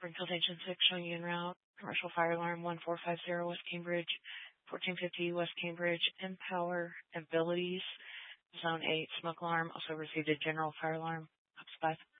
Springfield Agent 6 showing you en route. Commercial fire alarm 1450 West Cambridge, 1450 West Cambridge. Empower abilities. Zone 8 smoke alarm. Also received a general fire alarm. Up 5.